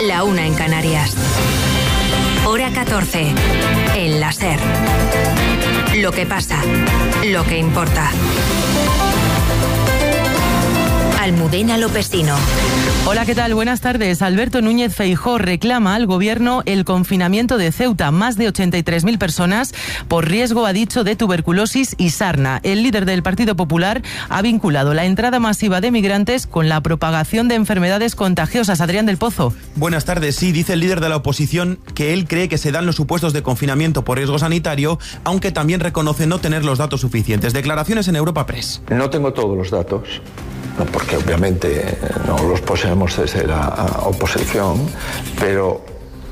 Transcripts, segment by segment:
La 1 en Canarias. Hora 14. En la SER. Lo que pasa, lo que importa. Almudena Lopesino. Hola, ¿qué tal? Buenas tardes. Alberto Núñez Feijóo reclama al gobierno el confinamiento de Ceuta. Más de 83.000 personas por riesgo, ha dicho, de tuberculosis y sarna. El líder del Partido Popular ha vinculado la entrada masiva de migrantes con la propagación de enfermedades contagiosas. Adrián del Pozo. Buenas tardes. Sí, dice el líder de la oposición que él cree que se dan los supuestos de confinamiento por riesgo sanitario, aunque también reconoce no tener los datos suficientes. Declaraciones en Europa Press. No tengo todos los datos, porque obviamente no los poseemos desde la oposición, pero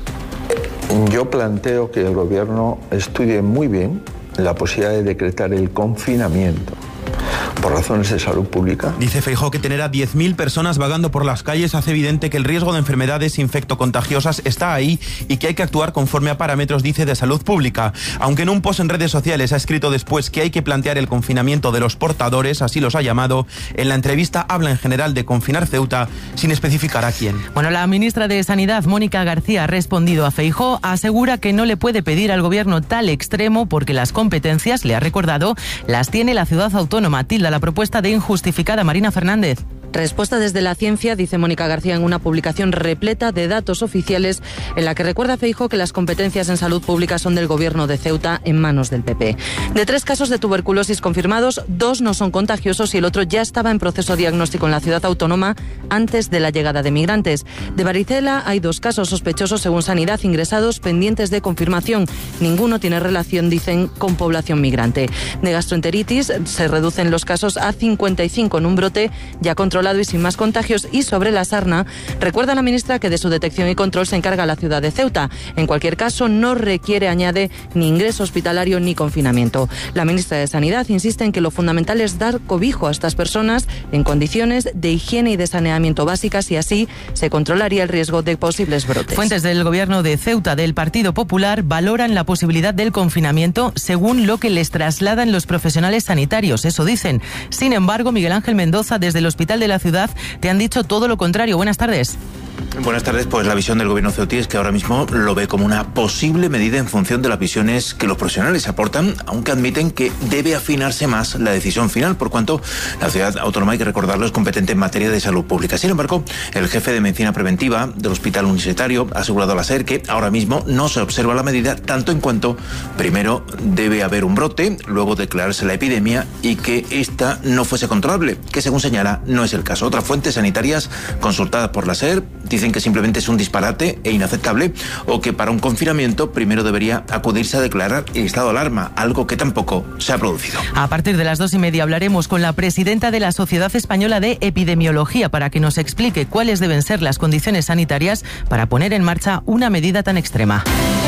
yo planteo que el gobierno estudie muy bien la posibilidad de decretar el confinamiento por razones de salud pública. Dice Feijóo que tener a 10.000 personas vagando por las calles hace evidente que el riesgo de enfermedades infectocontagiosas está ahí y que hay que actuar conforme a parámetros, dice, de salud pública. Aunque en un post en redes sociales ha escrito después que hay que plantear el confinamiento de los portadores, así los ha llamado, en la entrevista habla en general de confinar Ceuta sin especificar a quién. Bueno, la ministra de Sanidad, Mónica García, ha respondido a Feijóo, asegura que no le puede pedir al gobierno tal extremo porque las competencias, le ha recordado, las tiene la ciudad autónoma. Tilda la propuesta de injustificada. Marina Fernández. Respuesta desde la ciencia, dice Mónica García en una publicación repleta de datos oficiales en la que recuerda a Feijóo que las competencias en salud pública son del gobierno de Ceuta en manos del PP. De 3 casos de tuberculosis confirmados, 2 no son contagiosos y el otro ya estaba en proceso diagnóstico en la ciudad autónoma antes de la llegada de migrantes. De varicela hay 2 casos sospechosos según Sanidad ingresados pendientes de confirmación. Ninguno tiene relación, dicen, con población migrante. De gastroenteritis se reducen los casos a 55 en un brote ya controlado y sin más contagios. Y sobre la sarna, recuerda la ministra que de su detección y control se encarga la ciudad de Ceuta. En cualquier caso, no requiere, añade, ni ingreso hospitalario ni confinamiento. La ministra de Sanidad insiste en que lo fundamental es dar cobijo a estas personas en condiciones de higiene y de saneamiento básicas y así se controlaría el riesgo de posibles brotes. Fuentes del gobierno de Ceuta del Partido Popular valoran la posibilidad del confinamiento según lo que les trasladan los profesionales sanitarios. Eso dicen. Sin embargo, Miguel Ángel Mendoza, desde el Hospital de la Ciudad, te han dicho todo lo contrario. Buenas tardes. Buenas tardes. Pues la visión del gobierno ceutí es que ahora mismo lo ve como una posible medida en función de las visiones que los profesionales aportan, aunque admiten que debe afinarse más la decisión final, por cuanto la ciudad autónoma, hay que recordarlo, es competente en materia de salud pública. Sin embargo, el jefe de medicina preventiva del Hospital Universitario ha asegurado a la SER que ahora mismo no se observa la medida, tanto en cuanto primero debe haber un brote, luego declararse la epidemia y que esta no fuese controlable, que según señala no es el caso. Otras fuentes sanitarias consultadas por la SER dicen que simplemente es un disparate e inaceptable, o que para un confinamiento primero debería acudirse a declarar el estado de alarma, algo que tampoco se ha producido. A partir de las 2:30 hablaremos con la presidenta de la Sociedad Española de Epidemiología para que nos explique cuáles deben ser las condiciones sanitarias para poner en marcha una medida tan extrema.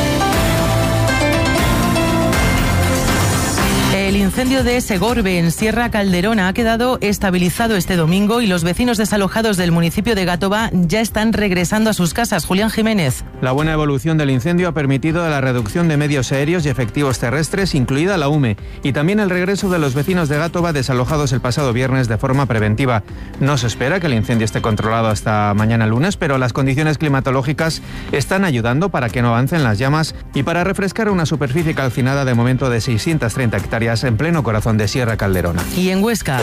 El incendio de Segorbe, en Sierra Calderona, ha quedado estabilizado este domingo y los vecinos desalojados del municipio de Gátova ya están regresando a sus casas. Julián Jiménez. La buena evolución del incendio ha permitido la reducción de medios aéreos y efectivos terrestres, incluida la UME, y también el regreso de los vecinos de Gátova desalojados el pasado viernes de forma preventiva. No se espera que el incendio esté controlado hasta mañana lunes, pero las condiciones climatológicas están ayudando para que no avancen las llamas y para refrescar una superficie calcinada de momento de 630 hectáreas en pleno corazón de Sierra Calderona. Y en Huesca,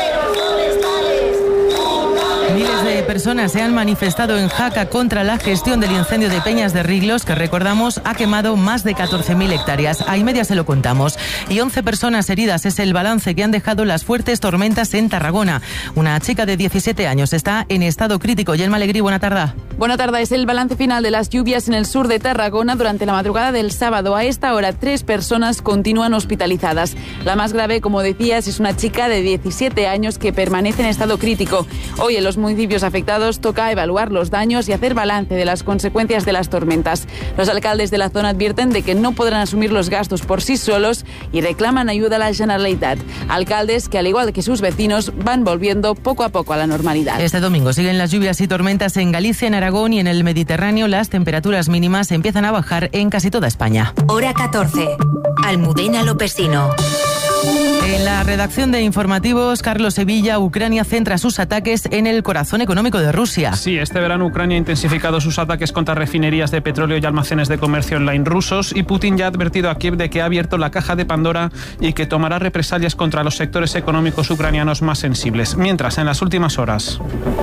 miles de personas se han manifestado en Jaca contra la gestión del incendio de Peñas de Riglos, que recordamos ha quemado más de 14.000 hectáreas. A media se lo contamos. Y 11 personas heridas es el balance que han dejado las fuertes tormentas en Tarragona. Una chica de 17 años está en estado crítico. Yelma Alegrí, buena tarde. Buena tarde. Es el balance final de las lluvias en el sur de Tarragona durante la madrugada del sábado. A esta hora, 3 personas continúan hospitalizadas. La más grave, como decías, es una chica de 17 años que permanece en estado crítico. Hoy en los municipios afectados toca evaluar los daños y hacer balance de las consecuencias de las tormentas. Los alcaldes de la zona advierten de que no podrán asumir los gastos por sí solos y reclaman ayuda a la Generalitat. Alcaldes que, al igual que sus vecinos, van volviendo poco a poco a la normalidad. Este domingo siguen las lluvias y tormentas en Galicia, en Aragón y en el Mediterráneo. Las temperaturas mínimas empiezan a bajar en casi toda España. Hora 14. Almudena Lopesino. En la redacción de informativos, Carlos Sevilla, Ucrania centra sus ataques en el corazón económico de Rusia. Sí, este verano Ucrania ha intensificado sus ataques contra refinerías de petróleo y almacenes de comercio online rusos, y Putin ya ha advertido a Kiev de que ha abierto la caja de Pandora y que tomará represalias contra los sectores económicos ucranianos más sensibles. Mientras, en las últimas horas,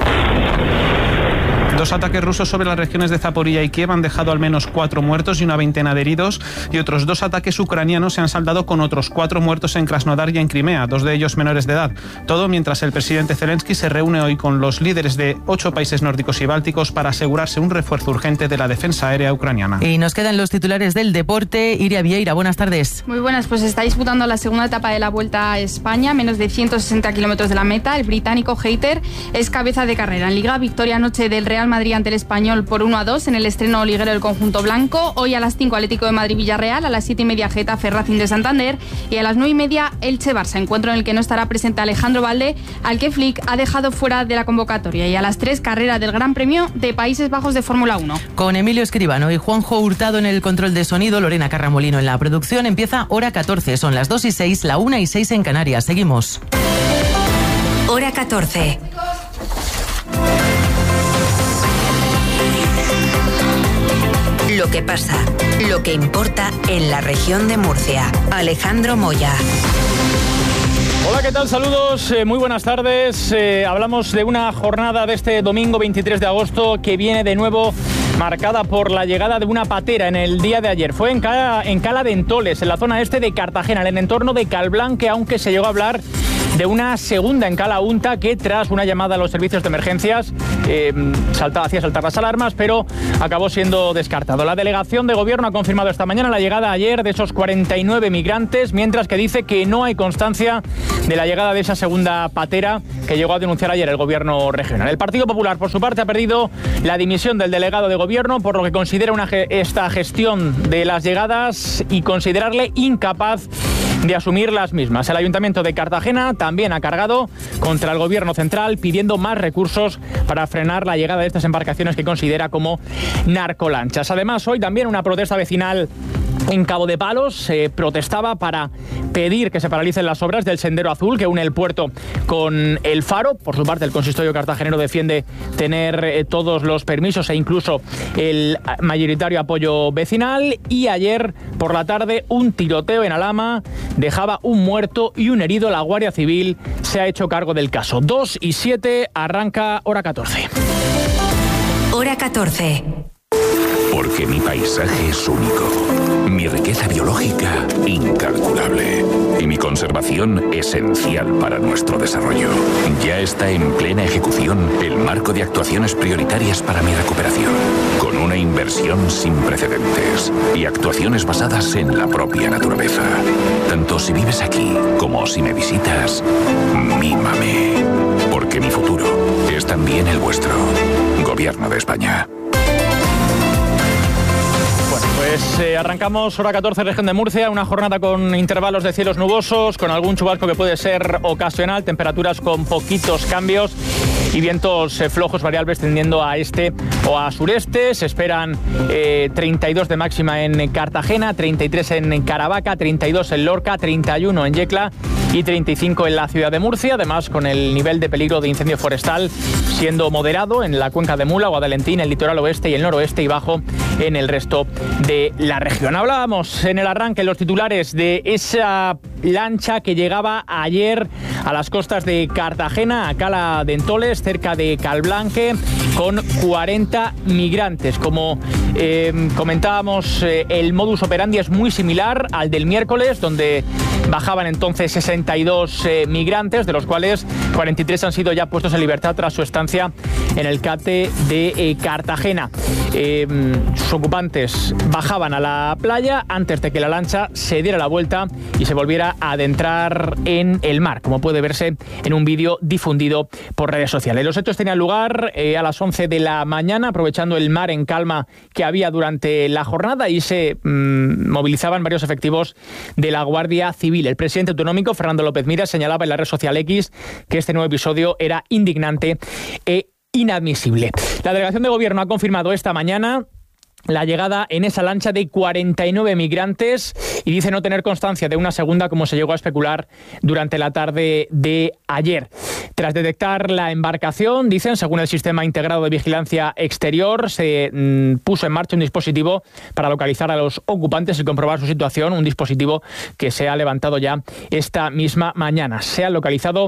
2 ataques rusos sobre las regiones de Zaporilla y Kiev han dejado al menos 4 muertos y una veintena de heridos, y otros 2 ataques ucranianos se han saldado con otros 4 muertos en Krasnodar y en Crimea, 2 de ellos menores de edad. Todo mientras el presidente Zelensky se reúne hoy con los líderes de 8 países nórdicos y bálticos para asegurarse un refuerzo urgente de la defensa aérea ucraniana. Y nos quedan los titulares del deporte. Iria Vieira, buenas tardes. Muy buenas, pues está disputando la segunda etapa de la Vuelta a España, menos de 160 kilómetros de la meta. El británico Hayter es cabeza de carrera. En Liga, victoria anoche del Real Madrid ante el Español por 1-2 en el estreno liguero del conjunto blanco. Hoy a las 5 Atlético de Madrid-Villarreal, a las 7:30 Getafe Racing de Santander y a las 9:30 Elche-Barça, encuentro en el que no estará presente Alejandro Valde, al que Flick ha dejado fuera de la convocatoria. Y a las 3 carrera del Gran Premio de Países Bajos de Fórmula 1. Con Emilio Escribano y Juanjo Hurtado en el control de sonido, Lorena Carramolino en la producción, empieza Hora 14. Son las 2:06, la 1:06 en Canarias. Seguimos. Hora 14. Lo que pasa, lo que importa en la región de Murcia. Alejandro Moya. Hola, ¿qué tal? Saludos, muy buenas tardes. Hablamos de una jornada de este domingo 23 de agosto que viene de nuevo marcada por la llegada de una patera en el día de ayer. Fue en Cala de Entoles, en la zona este de Cartagena, en el entorno de Calblanque, aunque se llegó a hablar de una segunda en Cala Unta que, tras una llamada a los servicios de emergencias, hacía saltar las alarmas, pero acabó siendo descartado. La delegación de gobierno ha confirmado esta mañana la llegada ayer de esos 49 migrantes, mientras que dice que no hay constancia de la llegada de esa segunda patera que llegó a denunciar ayer el gobierno regional. El Partido Popular, por su parte, ha pedido la dimisión del delegado de gobierno, por lo que considera esta gestión de las llegadas y considerarle incapaz de asumir las mismas. El Ayuntamiento de Cartagena también ha cargado contra el gobierno central pidiendo más recursos para frenar la llegada de estas embarcaciones que considera como narcolanchas. Además, hoy también una protesta vecinal en Cabo de Palos. Se protestaba para pedir que se paralicen las obras del Sendero Azul que une el puerto con el faro. Por su parte, el consistorio cartagenero defiende tener todos los permisos e incluso el mayoritario apoyo vecinal. Y ayer por la tarde, un tiroteo en Alhama dejaba un muerto y un herido. La Guardia Civil se ha hecho cargo del caso. 2:07, arranca Hora 14. Hora 14. Porque mi paisaje es único, mi riqueza biológica incalculable y mi conservación esencial para nuestro desarrollo. Ya está en plena ejecución el marco de actuaciones prioritarias para mi recuperación, con una inversión sin precedentes y actuaciones basadas en la propia naturaleza. Tanto si vives aquí como si me visitas, mímame, porque mi futuro es también el vuestro. Gobierno de España. Pues arrancamos Hora 14, región de Murcia, una jornada con intervalos de cielos nubosos, con algún chubasco que puede ser ocasional, temperaturas con poquitos cambios y vientos flojos variables tendiendo a este o a sureste. Se esperan 32 de máxima en Cartagena, 33 en Caravaca, 32 en Lorca, 31 en Yecla y 35 en la ciudad de Murcia. Además, con el nivel de peligro de incendio forestal siendo moderado en la cuenca de Mula, Guadalentín, el litoral oeste y el noroeste, y bajo en el resto de la región. Hablábamos en el arranque, en los titulares, de esa lancha que llegaba ayer a las costas de Cartagena, a Cala de Entoles, cerca de Calblanque, con 40 migrantes. Como comentábamos, el modus operandi es muy similar al del miércoles, donde bajaban entonces 62 migrantes, de los cuales 43 han sido ya puestos en libertad tras su estancia en el CATE de Cartagena. Sus ocupantes bajaban a la playa antes de que la lancha se diera la vuelta y se volviera a adentrar en el mar, como puede verse en un vídeo difundido por redes sociales. Los hechos tenían lugar a las 11 de la mañana, aprovechando el mar en calma que había durante la jornada, y se movilizaban varios efectivos de la Guardia Civil. El presidente autonómico, Fernando López Miras, señalaba en la red social X que este nuevo episodio era indignante e inadmisible. La delegación de gobierno ha confirmado esta mañana la llegada en esa lancha de 49 migrantes y dice no tener constancia de una segunda, como se llegó a especular durante la tarde de ayer. Tras detectar la embarcación, dicen, según el Sistema Integrado de Vigilancia Exterior, se puso en marcha un dispositivo para localizar a los ocupantes y comprobar su situación, un dispositivo que se ha levantado ya esta misma mañana. Se han localizado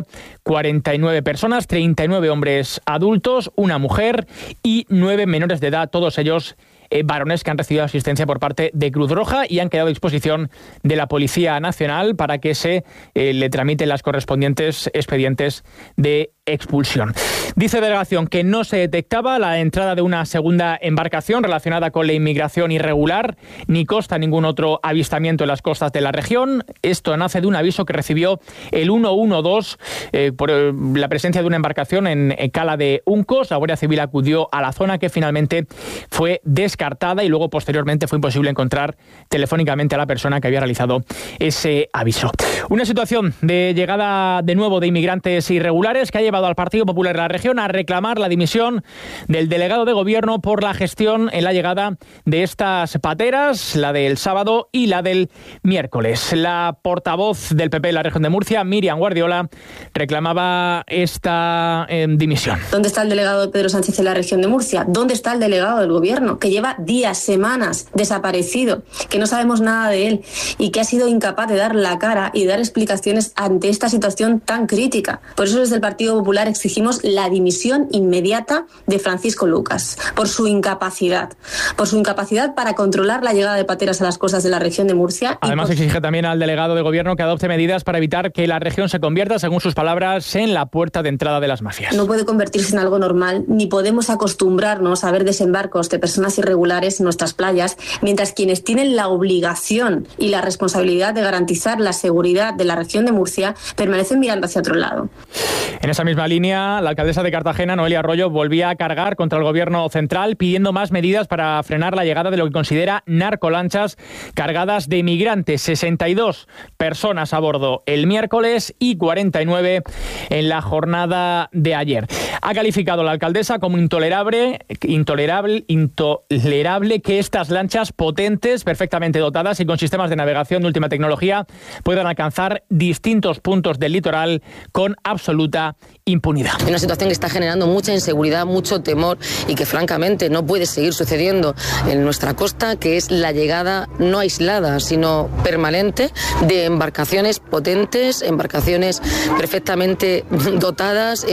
49 personas, 39 hombres adultos, una mujer y 9 menores de edad, todos ellos varones que han recibido asistencia por parte de Cruz Roja y han quedado a disposición de la Policía Nacional para que se le tramiten las correspondientes expedientes de expulsión. Dice delegación que no se detectaba la entrada de una segunda embarcación relacionada con la inmigración irregular, ni consta ningún otro avistamiento en las costas de la región. Esto nace de un aviso que recibió el 112 por la presencia de una embarcación en Cala de Uncos. La Guardia Civil acudió a la zona, que finalmente fue descartada y luego posteriormente fue imposible encontrar telefónicamente a la persona que había realizado ese aviso. Una situación de llegada de nuevo de inmigrantes irregulares que ha llevado al Partido Popular de la región a reclamar la dimisión del delegado de gobierno por la gestión en la llegada de estas pateras, la del sábado y la del miércoles. La portavoz del PP en la región de Murcia, Miriam Guardiola, reclamaba esta dimisión. ¿Dónde está el delegado de Pedro Sánchez en la región de Murcia? ¿Dónde está el delegado del gobierno, que lleva días, semanas desaparecido, que no sabemos nada de él y que ha sido incapaz de dar la cara y dar explicaciones ante esta situación tan crítica? Por eso desde el Partido Popular exigimos la dimisión inmediata de Francisco Lucas, por su incapacidad para controlar la llegada de pateras a las costas de la región de Murcia. Además exige también al delegado de gobierno que adopte medidas para evitar que la región se convierta, según sus palabras, en la puerta de entrada de las mafias. No puede convertirse en algo normal, ni podemos acostumbrarnos a ver desembarcos de personas irregulares en nuestras playas, mientras quienes tienen la obligación y la responsabilidad de garantizar la seguridad de la región de Murcia permanecen mirando hacia otro lado. En esa misma línea, la alcaldesa de Cartagena, Noelia Arroyo, volvía a cargar contra el gobierno central pidiendo más medidas para frenar la llegada de lo que considera narcolanchas cargadas de inmigrantes. 62 personas a bordo el miércoles y 49 en la jornada de ayer. Ha calificado la alcaldesa como intolerable que estas lanchas potentes, perfectamente dotadas y con sistemas de navegación de última tecnología puedan alcanzar distintos puntos del litoral con absoluta impunidad. Una situación que está generando mucha inseguridad, mucho temor y que francamente no puede seguir sucediendo en nuestra costa, que es la llegada no aislada, sino permanente de embarcaciones potentes, embarcaciones perfectamente dotadas,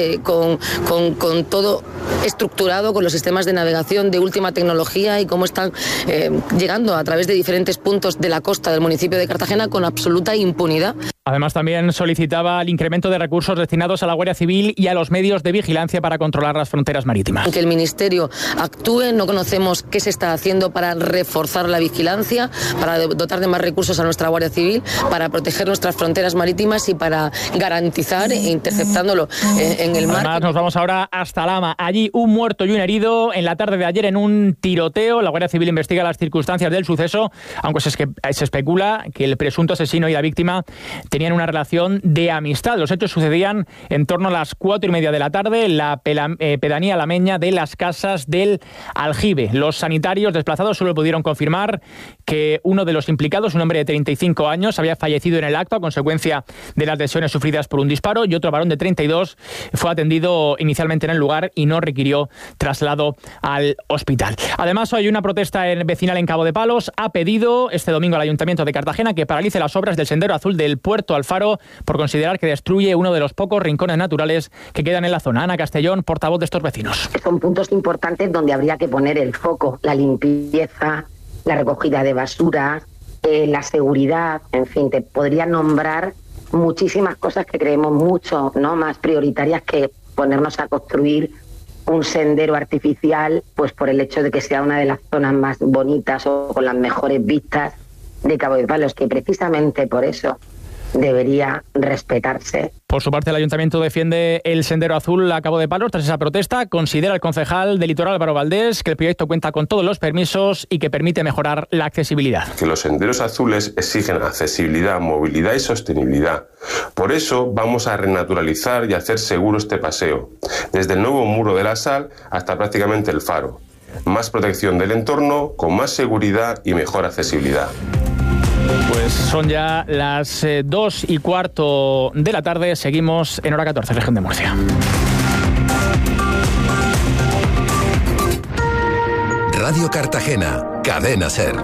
con todo estructurado, con los sistemas de navegación de última tecnología y cómo están llegando a través de diferentes puntos de la costa del municipio de Cartagena con absoluta impunidad. Además, también solicitaba el incremento de recursos destinados a la Guardia Civil y a los medios de vigilancia para controlar las fronteras marítimas. Que el Ministerio actúe, no conocemos qué se está haciendo para reforzar la vigilancia, para dotar de más recursos a nuestra Guardia Civil, para proteger nuestras fronteras marítimas y para garantizar, interceptándolo en el mar. Además, nos vamos ahora hasta Lama. Allí un muerto y un herido en la tarde de ayer en un tiroteo. La Guardia Civil investiga las circunstancias del suceso, aunque se especula que el presunto asesino y la víctima tenían una relación de amistad. Los hechos sucedían en torno a las 4:30 de la tarde en la pedanía alameña de Las Casas del Aljibe. Los sanitarios desplazados solo pudieron confirmar que uno de los implicados, un hombre de 35 años, había fallecido en el acto a consecuencia de las lesiones sufridas por un disparo, y otro varón de 32 fue atendido inicialmente en el lugar y no requirió traslado al hospital. Además, hoy una protesta vecinal en Cabo de Palos ha pedido este domingo al Ayuntamiento de Cartagena que paralice las obras del Sendero Azul del Puerto al Faro por considerar que destruye uno de los pocos rincones naturales que quedan en la zona. Ana Castellón, portavoz de estos vecinos. Son puntos importantes donde habría que poner el foco, la limpieza, la recogida de basura, la seguridad, en fin, te podría nombrar muchísimas cosas que creemos mucho, ¿no?, más prioritarias que ponernos a construir un sendero artificial, pues por el hecho de que sea una de las zonas más bonitas o con las mejores vistas de Cabo de Palos, que precisamente por eso debería respetarse. Por su parte, el Ayuntamiento defiende el Sendero Azul a Cabo de Palos. Tras esa protesta, considera el concejal de Litoral, Álvaro Valdés, que el proyecto cuenta con todos los permisos y que permite mejorar la accesibilidad. Que los senderos azules exigen accesibilidad, movilidad y sostenibilidad. Por eso vamos a renaturalizar y hacer seguro este paseo, desde el nuevo Muro de la Sal hasta prácticamente el Faro. más protección del entorno, con más seguridad y mejor accesibilidad. Pues son ya las 2:15 de la tarde. Seguimos en Hora 14, Región de Murcia. Radio Cartagena, Cadena SER.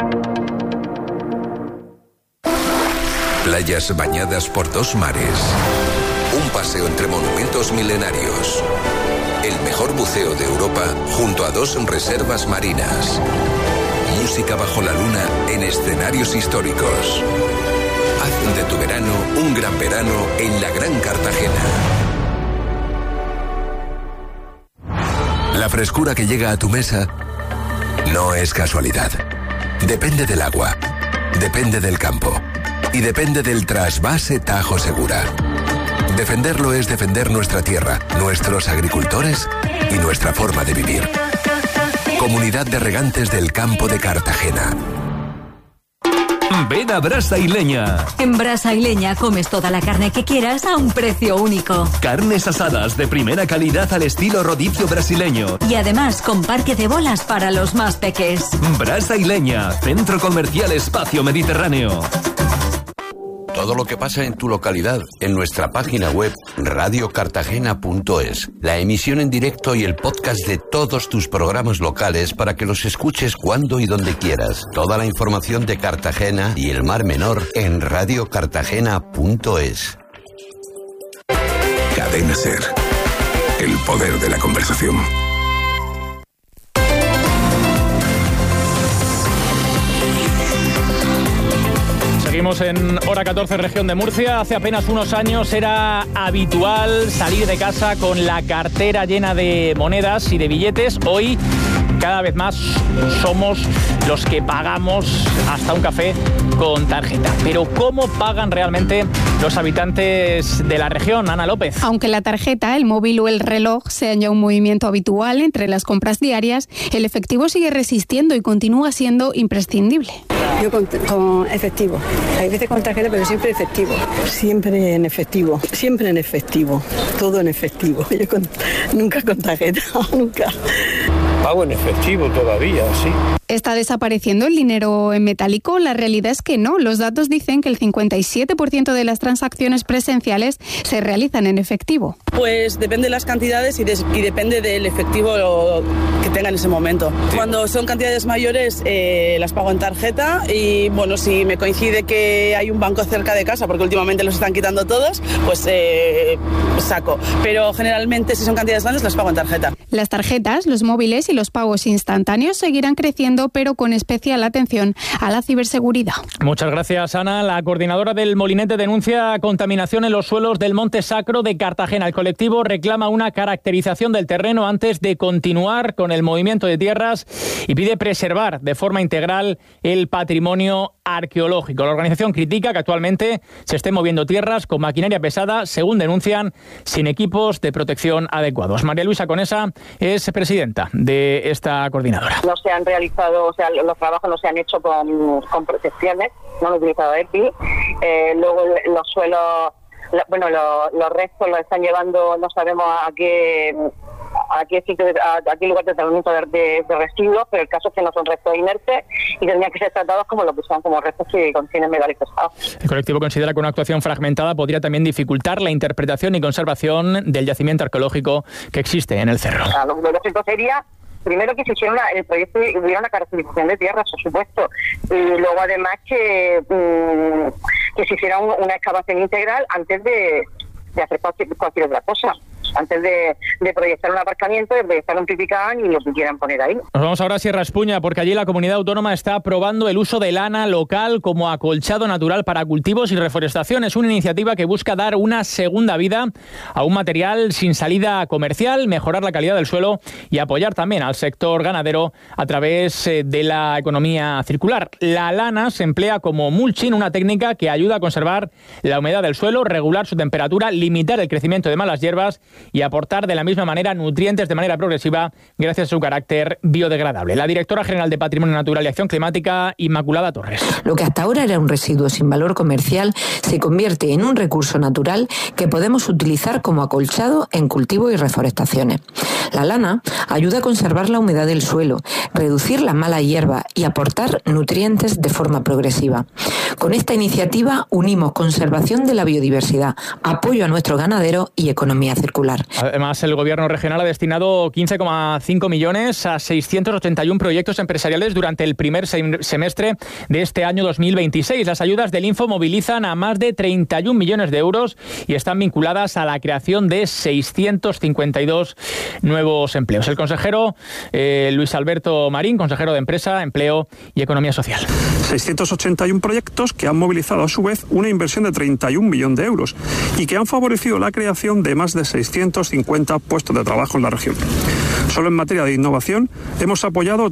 Playas bañadas por dos mares. Un paseo entre monumentos milenarios. El mejor buceo de Europa junto a 2 reservas marinas. Música bajo la luna en escenarios históricos. Haz de tu verano un gran verano en la Gran Cartagena. La frescura que llega a tu mesa no es casualidad. Depende del agua, depende del campo y depende del trasvase Tajo Segura. Defenderlo es defender nuestra tierra, nuestros agricultores y nuestra forma de vivir. Comunidad de Regantes del Campo de Cartagena. Ven a Brasa y Leña. En Brasa y Leña comes toda la carne que quieras a un precio único. Carnes asadas de primera calidad al estilo rodicio brasileño. Y además con parque de bolas para los más peques. Brasa y Leña, Centro Comercial Espacio Mediterráneo. Todo lo que pasa en tu localidad en nuestra página web radiocartagena.es. La emisión en directo y el podcast de todos tus programas locales para que los escuches cuando y donde quieras. Toda la información de Cartagena y el Mar Menor en radiocartagena.es. Cadena SER. El poder de la conversación. Seguimos en Hora 14, Región de Murcia. Hace apenas unos años era habitual salir de casa con la cartera llena de monedas y de billetes. Hoy, cada vez más, somos los que pagamos hasta un café con tarjeta. Pero ¿cómo pagan realmente los habitantes de la región? Ana López. Aunque la tarjeta, el móvil o el reloj sean ya un movimiento habitual entre las compras diarias, el efectivo sigue resistiendo y continúa siendo imprescindible. Yo con efectivo. Hay veces con tarjeta, pero siempre efectivo. Siempre en efectivo. Siempre en efectivo. Todo en efectivo. Yo nunca con tarjeta, nunca. Pago en efectivo todavía, sí. ¿Está desapareciendo el dinero en metálico? La realidad es que no. Los datos dicen que el 57% de las transacciones presenciales se realizan en efectivo. Pues depende de las cantidades y depende del efectivo que tenga en ese momento. Sí. Cuando son cantidades mayores las pago en tarjeta y bueno, si me coincide que hay un banco cerca de casa, porque últimamente los están quitando todos, pues saco. Pero generalmente si son cantidades grandes las pago en tarjeta. Las tarjetas, los móviles y los pagos instantáneos seguirán creciendo, pero con especial atención a la ciberseguridad. Muchas gracias, Ana. La coordinadora del Molinete denuncia contaminación en los suelos del Monte Sacro de Cartagena. El colectivo reclama una caracterización del terreno antes de continuar con el movimiento de tierras y pide preservar de forma integral el patrimonio arqueológico. La organización critica que actualmente se estén moviendo tierras con maquinaria pesada, según denuncian, sin equipos de protección adecuados. María Luisa Conesa es presidenta de esta coordinadora. No se han realizado, o sea, los trabajos no se han hecho con protecciones, no han utilizado EPI. Luego los suelos, los restos los están llevando, no sabemos a qué lugar de tratamiento de residuos, pero el caso es que no son restos inertes y tendrían que ser tratados como lo que son, como restos que contienen metales pesados. El colectivo considera que una actuación fragmentada podría también dificultar la interpretación y conservación del yacimiento arqueológico que existe en el cerro. Lo lógico sería primero que se hiciera el proyecto y hubiera una caracterización de tierras, por supuesto, y luego además que se hiciera una excavación integral antes de hacer cualquier otra cosa, antes de proyectar un aparcamiento, de proyectar un pipicán y lo que quieran poner ahí. Nos vamos ahora a Sierra Espuña, porque allí la comunidad autónoma está aprobando el uso de lana local como acolchado natural para cultivos y reforestación. Es una iniciativa que busca dar una segunda vida a un material sin salida comercial, mejorar la calidad del suelo y apoyar también al sector ganadero a través de la economía circular. La lana se emplea como mulching, una técnica que ayuda a conservar la humedad del suelo, regular su temperatura, limitar el crecimiento de malas hierbas y aportar de la misma manera nutrientes de manera progresiva gracias a su carácter biodegradable. La directora general de Patrimonio Natural y Acción Climática, Inmaculada Torres. Lo que hasta ahora era un residuo sin valor comercial se convierte en un recurso natural que podemos utilizar como acolchado en cultivo y reforestaciones. La lana ayuda a conservar la humedad del suelo, reducir la mala hierba y aportar nutrientes de forma progresiva. Con esta iniciativa unimos conservación de la biodiversidad, apoyo a nuestro ganadero y economía circular. Además, el Gobierno regional ha destinado 15,5 millones a 681 proyectos empresariales durante el primer semestre de este año 2026. Las ayudas del Info movilizan a más de 31 millones de euros y están vinculadas a la creación de 652 nuevos empleos. El consejero Luis Alberto Marín, consejero de Empresa, Empleo y Economía Social. 681 proyectos que han movilizado a su vez una inversión de 31 millones de euros y que han favorecido la creación de más de 650 puestos de trabajo en la región. Solo en materia de innovación hemos apoyado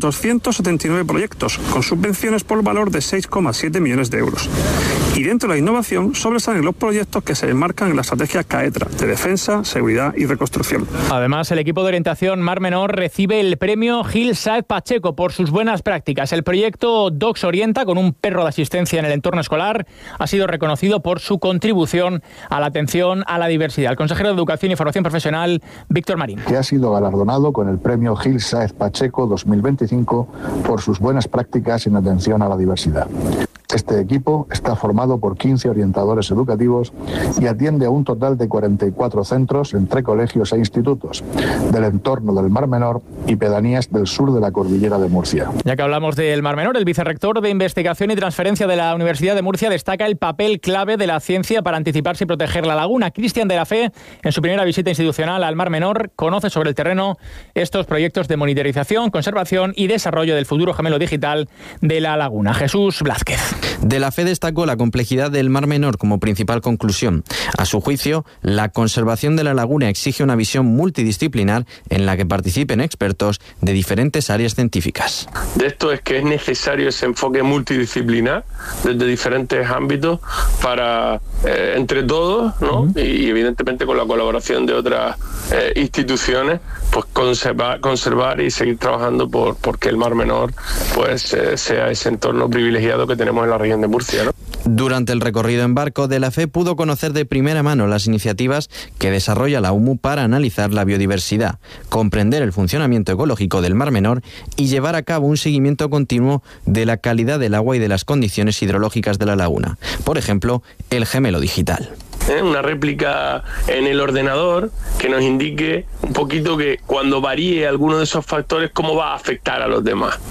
279 proyectos con subvenciones por valor de 6,7 millones de euros. Y dentro de la innovación sobresalen los proyectos que se enmarcan en la estrategia CAETRA de defensa, seguridad y reconstrucción. Además, el equipo de orientación Mar Menor recibe el premio Gil Sáez Pacheco por sus buenas prácticas. El proyecto Docs Orienta, con un perro de asistencia en el entorno escolar, ha sido reconocido por su contribución a la atención a la diversidad. El consejero de Educación y Formación Profesional, Víctor Marín. Que ha sido galardonado con el premio Gil Sáez Pacheco 2025 por sus buenas prácticas en atención a la diversidad. Este equipo está formado por 15 orientadores educativos y atiende a un total de 44 centros entre colegios e institutos del entorno del Mar Menor y pedanías del sur de la cordillera de Murcia. Ya que hablamos del Mar Menor, el vicerrector de Investigación y Transferencia de la Universidad de Murcia destaca el papel clave de la ciencia para anticiparse y proteger la laguna. Cristian de la Fe, en su primera visita institucional al Mar Menor, conoce sobre el terreno estos proyectos de monitorización, conservación y desarrollo del futuro gemelo digital de la laguna. Jesús Blázquez. De la Fe destacó la complejidad del Mar Menor como principal conclusión. A su juicio, la conservación de la laguna exige una visión multidisciplinar en la que participen expertos de diferentes áreas científicas. De esto es que es necesario ese enfoque multidisciplinar desde diferentes ámbitos para, entre todos, ¿no? Y evidentemente con la colaboración de otras instituciones, pues conservar y seguir trabajando porque el Mar Menor pues sea ese entorno privilegiado que tenemos en la región de Murcia, ¿no? Durante el recorrido en barco, De la Fe pudo conocer de primera mano las iniciativas que desarrolla la UMU para analizar la biodiversidad, comprender el funcionamiento ecológico del Mar Menor y llevar a cabo un seguimiento continuo de la calidad del agua y de las condiciones hidrológicas de la laguna. Por ejemplo, el gemelo digital. Una réplica en el ordenador que nos indique un poquito que cuando varíe alguno de esos factores, cómo va a afectar a los demás.